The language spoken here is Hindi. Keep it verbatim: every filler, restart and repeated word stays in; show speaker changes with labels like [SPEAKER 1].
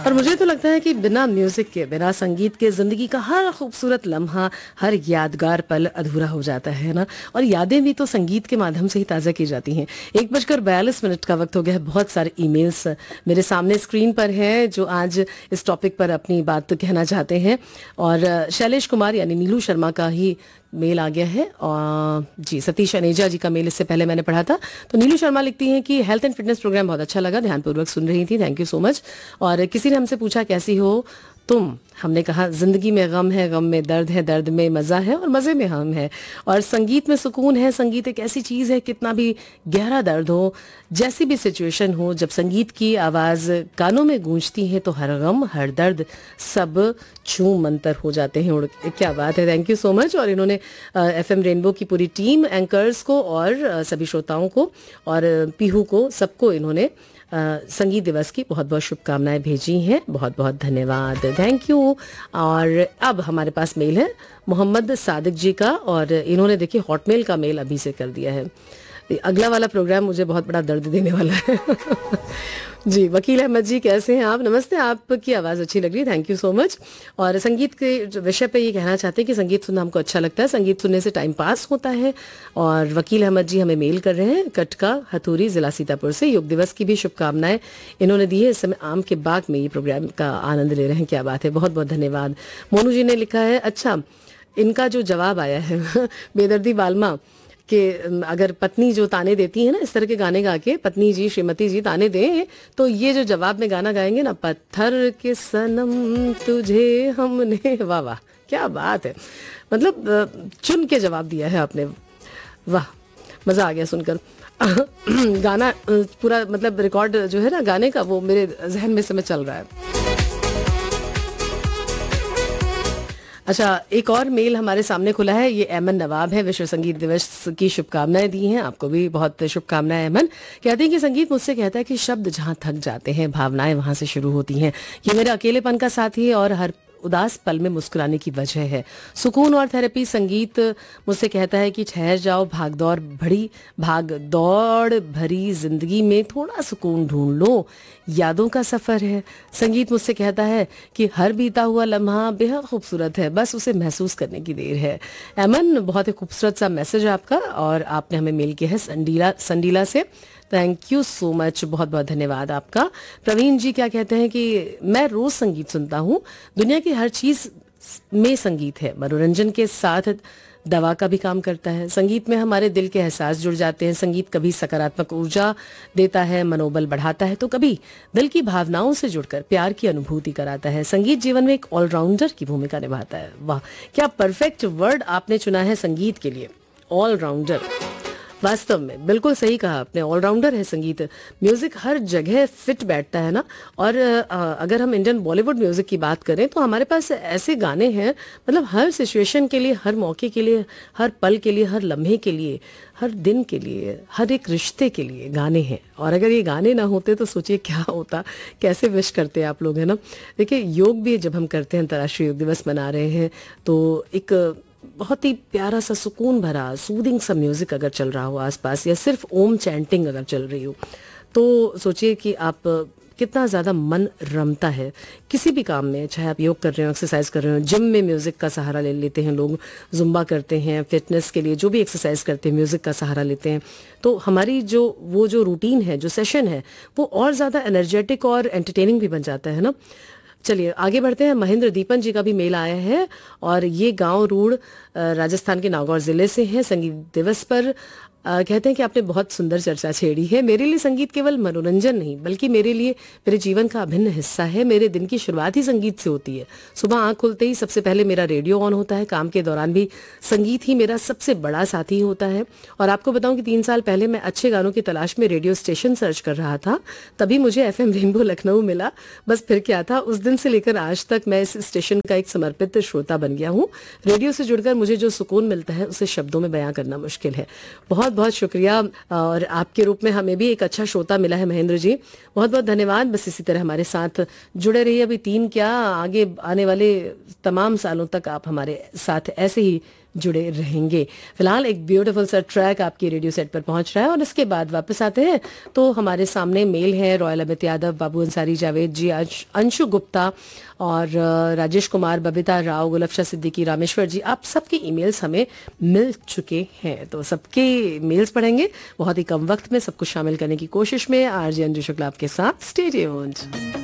[SPEAKER 1] और मुझे तो लगता है कि बिना म्यूजिक के, बिना संगीत के जिंदगी का हर खूबसूरत लम्हा, हर यादगार पल अधूरा हो जाता है ना। और यादें भी तो संगीत के माध्यम से ही ताज़ा की जाती हैं। एक बजकर बयालीस मिनट का वक्त हो गया है। बहुत सारे ईमेल्स मेरे सामने स्क्रीन पर हैं जो आज इस टॉपिक पर अपनी बात कहना चाहते हैं। और शैलेश कुमार यानी नीलू शर्मा का ही मेल आ गया है। और जी, सतीश अनेजा जी का मेल इससे पहले मैंने पढ़ा था। तो नीलू शर्मा लिखती हैं कि हेल्थ एंड फिटनेस प्रोग्राम बहुत अच्छा लगा, ध्यानपूर्वक सुन रही थी, थैंक यू सो मच। और किसी ने हमसे पूछा कैसी हो तुम, हमने कहा जिंदगी में गम है, गम में दर्द है, दर्द में मज़ा है और मज़े में हम है। और संगीत में सुकून है। संगीत एक ऐसी चीज़ है, कितना भी गहरा दर्द हो, जैसी भी सिचुएशन हो, जब संगीत की आवाज़ कानों में गूंजती है तो हर गम, हर दर्द सब छू मंतर हो जाते हैं उड़। क्या बात है, थैंक यू सो मच। और इन्होंने एफ एम रेनबो की पूरी टीम, एंकर्स को और आ, सभी श्रोताओं को और पीहू को, सबको इन्होंने Uh, संगीत दिवस की बहुत बहुत शुभकामनाएं भेजी हैं। बहुत बहुत धन्यवाद, थैंक यू। और अब हमारे पास मेल है मोहम्मद सादिक जी का, और इन्होंने देखिए हॉटमेल का मेल अभी से कर दिया है। अगला वाला प्रोग्राम मुझे बहुत बड़ा दर्द देने वाला है। जी, वकील अहमद जी कैसे हैं आप? नमस्ते, आपकी आवाज़ अच्छी लग रही है, थैंक यू सो मच। और संगीत के विषय पे ये कहना चाहते हैं कि संगीत सुनना हमको अच्छा लगता है, संगीत सुनने से टाइम पास होता है। और वकील अहमद जी हमें मेल कर रहे हैं कटका हथूरी जिला सीतापुर से। योग दिवस की भी शुभकामनाएं इन्होंने दी है। इस समय आम के बाग में ये प्रोग्राम का आनंद ले रहे हैं, क्या बात है, बहुत बहुत धन्यवाद। मोनू जी ने लिखा है, अच्छा इनका जो जवाब आया है बेदर्दी बालमा कि अगर पत्नी जो ताने देती है ना, इस तरह के गाने गा के पत्नी जी, श्रीमती जी ताने दें, तो ये जो जवाब में गाना गाएंगे ना, पत्थर के सनम तुझे हमने, वाह वाह क्या बात है, मतलब चुन के जवाब दिया है आपने, वाह मज़ा आ गया सुनकर। गाना पूरा मतलब रिकॉर्ड जो है ना गाने का, वो मेरे जहन में समय चल रहा है। अच्छा, एक और मेल हमारे सामने खुला है, ये अमन नवाब है, विश्व संगीत दिवस की शुभकामनाएं दी हैं। आपको भी बहुत शुभकामनाएं अमन। कहते हैं कि संगीत मुझसे कहता है कि शब्द जहां थक जाते हैं, भावनाएं वहां से शुरू होती हैं। ये मेरे अकेलेपन का साथी है और हर उदास पल में मुस्कुराने की वजह है। सुकून और थेरेपी। संगीत मुझसे कहता है कि ठहर जाओ, भाग दौड़ भरी भाग दौड़ भरी जिंदगी में थोड़ा सुकून ढूंढ लो, यादों का सफर है। संगीत मुझसे कहता है कि हर बीता हुआ लम्हा बेहद खूबसूरत है, बस उसे महसूस करने की देर है। अमन, बहुत ही खूबसूरत सा मैसेज आपका, और आपने हमें मेल किया है संडीला संडीला से, थैंक यू सो मच, बहुत बहुत धन्यवाद आपका। प्रवीण जी क्या कहते हैं कि मैं रोज संगीत सुनता हूँ, दुनिया की हर चीज में संगीत है, मनोरंजन के साथ दवा का भी काम करता है। संगीत में हमारे दिल के एहसास जुड़ जाते हैं। संगीत कभी सकारात्मक ऊर्जा देता है, मनोबल बढ़ाता है, तो कभी दिल की भावनाओं से जुड़कर प्यार की अनुभूति कराता है। संगीत जीवन में एक ऑलराउंडर की भूमिका निभाता है। वाह, क्या परफेक्ट वर्ड आपने चुना है संगीत के लिए, ऑलराउंडर। वास्तव में बिल्कुल सही कहा आपने, ऑलराउंडर है संगीत। म्यूजिक हर जगह फिट बैठता है ना। और आ, अगर हम इंडियन बॉलीवुड म्यूजिक की बात करें तो हमारे पास ऐसे गाने हैं, मतलब हर सिचुएशन के लिए, हर मौके के लिए, हर पल के लिए, हर लम्हे के लिए, हर दिन के लिए, हर एक रिश्ते के लिए गाने हैं। और अगर ये गाने ना होते तो सोचिए क्या होता, कैसे विश करते आप लोग, है ना। देखिए, योग भी जब हम करते हैं, अंतर्राष्ट्रीय योग दिवस मना रहे हैं, तो एक बहुत ही प्यारा सा सुकून भरा सूदिंग सा म्यूजिक अगर चल रहा हो आसपास, या सिर्फ ओम चैंटिंग अगर चल रही हो, तो सोचिए कि आप कितना ज़्यादा मन रमता है किसी भी काम में। चाहे आप योग कर रहे हो, एक्सरसाइज कर रहे हो, जिम में म्यूज़िक का सहारा ले लेते हैं लोग, जुम्बा करते हैं, फिटनेस के लिए जो भी एक्सरसाइज करते हैं म्यूज़िक का सहारा लेते हैं, तो हमारी जो वो जो रूटीन है, जो सेशन है, वो और ज़्यादा एनर्जेटिक और एंटरटेनिंग भी बन जाता है ना। चलिए आगे बढ़ते हैं। महेंद्र दीपन जी का भी मेल आया है, और ये गांव रूड़ राजस्थान के नागौर जिले से हैं। संगीत दिवस पर आ, कहते हैं कि आपने बहुत सुंदर चर्चा छेड़ी है। मेरे लिए संगीत केवल मनोरंजन नहीं, बल्कि मेरे लिए मेरे जीवन का अभिन्न हिस्सा है। मेरे दिन की शुरुआत ही संगीत से होती है। सुबह आंख खुलते ही सबसे पहले मेरा रेडियो ऑन होता है। काम के दौरान भी संगीत ही मेरा सबसे बड़ा साथी होता है। और आपको बताऊं कि तीन साल पहले मैं अच्छे गानों की तलाश में रेडियो स्टेशन सर्च कर रहा था, तभी मुझे एफ एम रेनबो लखनऊ मिला। बस फिर क्या था, उस दिन से लेकर आज तक मैं इस स्टेशन का एक समर्पित श्रोता बन गया हूँ। रेडियो से जुड़कर मुझे जो सुकून मिलता है उसे शब्दों में बयां करना मुश्किल है। बहुत बहुत शुक्रिया, और आपके रूप में हमें भी एक अच्छा श्रोता मिला है महेंद्र जी, बहुत बहुत धन्यवाद। बस इसी तरह हमारे साथ जुड़े रहिए। अभी तीन क्या, आगे आने वाले तमाम सालों तक आप हमारे साथ ऐसे ही जुड़े रहेंगे। फिलहाल एक ब्यूटीफुल सा ट्रैक आपके रेडियो सेट पर पहुंच रहा है और इसके बाद वापस आते हैं तो हमारे सामने मेल है रॉयल अमित यादव, बाबू अंसारी, जावेद जी, अंश- अंशु गुप्ता और अ, राजेश कुमार, बबीता राव, गुलफशा सिद्दीकी, रामेश्वर जी, आप सबके ईमेल्स हमें मिल चुके हैं तो सबके मेल्स पढ़ेंगे बहुत ही कम वक्त में, सब कुछ शामिल करने की कोशिश में। आरजे अंजू शुक्ला आपके साथ, स्टे ट्यून्ड।